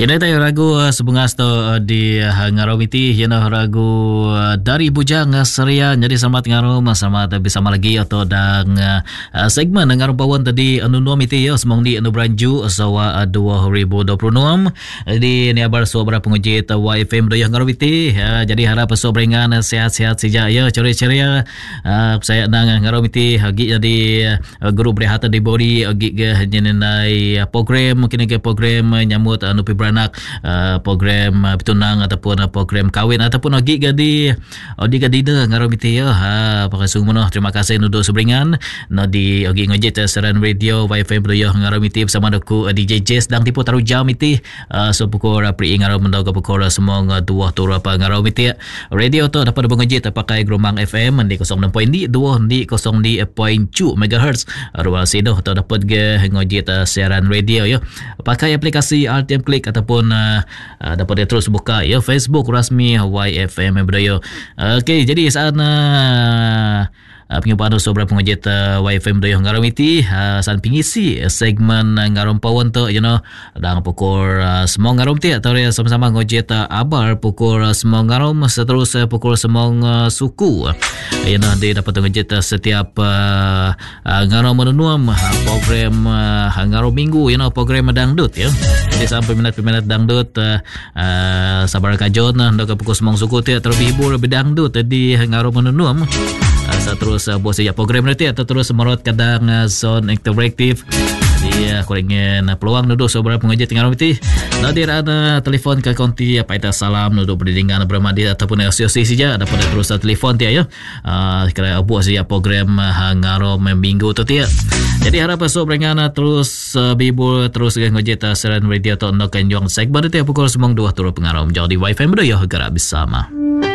Ini tayo ragu sebunga sto di ngarawiti yana ragu dari Bujang Seria. Jadi selamat ngarum, selamat bersama lagi atau dang segmen ngarum pawan tadi anu miti ya semong di anu branju sawa 2026. Jadi ni abar so berapa penguji YFM do yang ngarawiti. Jadi harap so beringan sehat-sehat saja ya ceria-ceria. Saya nang ngarawiti hagi jadi guru berehat di body hagi ke nyenai program mungkin ke program nyambut anu beranak program bertunang ataupun program kahwin ataupun lagi gadi dina ngaromiti ya pakai sungguh terima kasih nuduk sebringan no di ogi ngojit Seran Radio YFM Bro ngaromiti bersama aku DJ Jess dan tipu taruh jam iti so pukul pri ngarom mendaga pukul semua dua tur apa ngaromiti radio tu dapat ngojit pakai gelombang FM di 06.2 di 0.2 MHz ruang sido atau dapat ge ngojit siaran radio ya pakai aplikasi RTM Click ataupun dapat dia terus buka ya Facebook rasmi YFM Bro. Okey, jadi saat penyumpaan sobra pengojit YFM Bro ngaramiti san pengisi segmen ngarom pawon tu dang pukul semong ngarom ti atau sama-sama ngojit abar pukul semong ngarom seterus pukul semong suku dia dapat ngojit setiap ngarom menuam program ngarom minggu program dangdut ya. Jadi sampai peminat dangdut sabar kajon ndak pukul semong suku ti terlebih hibur lebih dangdut di ngarom menuam terus buat saja program nanti atau terus merot kadang zone interaktif dia kurangin peluang duduk seberapa pengajar tinggal nanti nadir ada telefon ke konti apa itu salam duduk berdingan bermadi ataupun asosiasi saja dapat terus telefon dia ya kira buat saja program ngarom minggu tu dia jadi harap so beringan terus bibul terus ngojit Seran Radio atau nak kanjong segmen itu pukul semang 2 turun pengarom jadi YFM Bro ya gerak bersama.